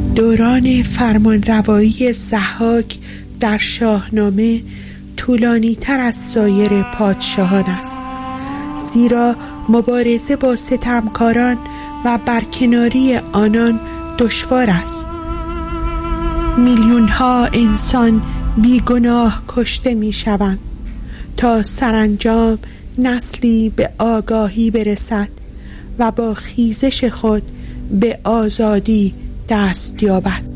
دوران فرمانروایی ضحاک در شاهنامه طولانی تر از سایر پادشاهان است، زیرا مبارزه با ستمکاران و برکناری آنان دشوار است. میلیون‌ها انسان بیگناه کشته می‌شوند تا سرانجام نسلی به آگاهی برسد و با خیزش خود به آزادی دست یابد.